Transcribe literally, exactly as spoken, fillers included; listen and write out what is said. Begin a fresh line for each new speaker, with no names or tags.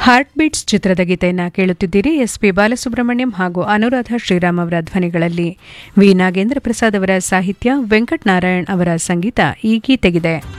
Heart beats ಚಿತ್ರದ ಗೀತೆಯನ್ನು ಕೇಳುತ್ತಿದ್ದೀರಿ. ಎಸ್ ಪಿ ಬಾಲಸುಬ್ರಹ್ಮಣ್ಯಂ ಹಾಗೂ ಅನುರಾಧ ಶ್ರೀರಾಮ್ ಅವರ ಧ್ವನಿಗಳಲ್ಲಿ ವಿ ನಾಗೇಂದ್ರ ಪ್ರಸಾದ್ ಅವರ ಸಾಹಿತ್ಯ, ವೆಂಕಟ್ ನಾರಾಯಣ್ ಅವರ ಸಂಗೀತ ಈ ಗೀತೆಗಿದೆ.